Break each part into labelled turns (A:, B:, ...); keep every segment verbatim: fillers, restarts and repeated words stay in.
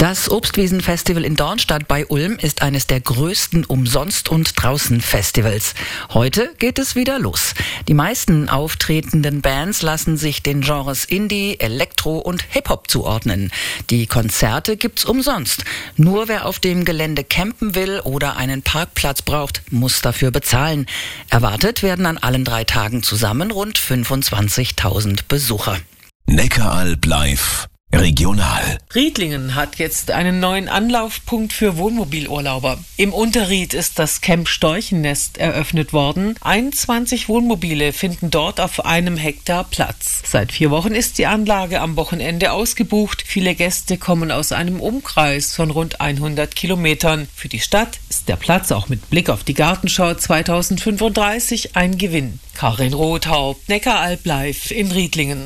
A: Das Obstwiesenfestival in Dornstadt bei Ulm ist eines der größten Umsonst- und Draußen-Festivals. Heute geht es wieder los. Die meisten auftretenden Bands lassen sich den Genres Indie, Elektro und Hip-Hop zuordnen. Die Konzerte gibt's umsonst. Nur wer auf dem Gelände campen will oder einen Parkplatz braucht, muss dafür bezahlen. Erwartet werden an allen drei Tagen zusammen rund fünfundzwanzigtausend Besucher.
B: Neckaralb live. Regional.
C: Riedlingen hat jetzt einen neuen Anlaufpunkt für Wohnmobilurlauber. Im Unterried ist das Camp Storchennest eröffnet worden. einundzwanzig Wohnmobile finden dort auf einem Hektar Platz. Seit vier Wochen ist die Anlage am Wochenende ausgebucht. Viele Gäste kommen aus einem Umkreis von rund hundert Kilometern. Für die Stadt ist der Platz auch mit Blick auf die Gartenschau zweitausendfünfunddreißig ein Gewinn. Karin Rothaupt, Neckaralb live in Riedlingen.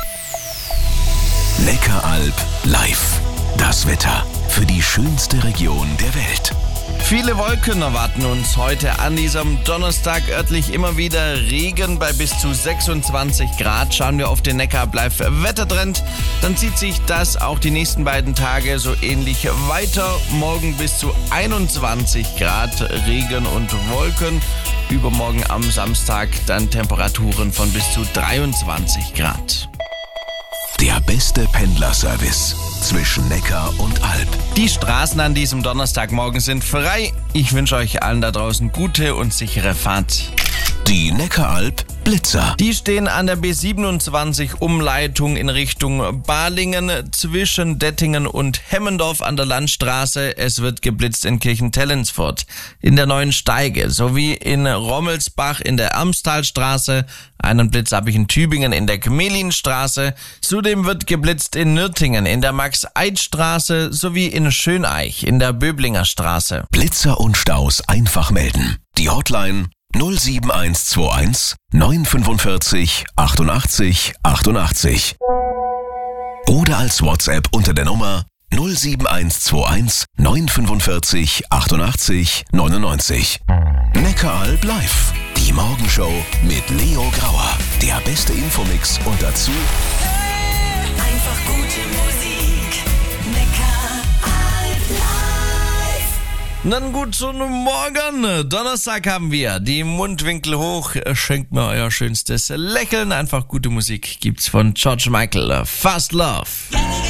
B: Neckaralb live. Das Wetter für die schönste Region der Welt.
D: Viele Wolken erwarten uns heute an diesem Donnerstag, örtlich immer wieder Regen bei bis zu sechsundzwanzig Grad. Schauen wir auf den Neckaralb live Wettertrend, dann zieht sich das auch die nächsten beiden Tage so ähnlich weiter. Morgen bis zu einundzwanzig Grad Regen und Wolken. Übermorgen am Samstag dann Temperaturen von bis zu dreiundzwanzig Grad.
B: Der beste Pendlerservice zwischen Neckar und Alb.
D: Die Straßen an diesem Donnerstagmorgen sind frei. Ich wünsche euch allen da draußen gute und sichere Fahrt.
B: Die Neckaralb Blitzer.
D: Die stehen an der B siebenundzwanzig Umleitung in Richtung Balingen zwischen Dettingen und Hemmendorf an der Landstraße. Es wird geblitzt in Kirchentellensfurt, in der Neuen Steige sowie in Rommelsbach in der Amstalstraße. Einen Blitz habe ich in Tübingen in der Gmelinstraße. Zudem wird geblitzt in Nürtingen in der Max-Eid-Straße sowie in Schöneich in der Böblinger Straße.
B: Blitzer und Staus einfach melden. Die Hotline null sieben eins zwei eins neun fünfundvierzig achtundachtzig achtundachtzig oder als WhatsApp unter der Nummer null sieben eins zwei eins neun fünfundvierzig achtundachtzig neunundneunzig. Neckaralb live. Die Morgenshow mit Leo Grauer. Der beste Infomix und dazu
E: einfach gute Musik. Neckaralb live.
D: Dann guten Morgen. Donnerstag haben wir die Mundwinkel hoch. Schenkt mir euer schönstes Lächeln. Einfach gute Musik gibt's von George Michael. Fast Love.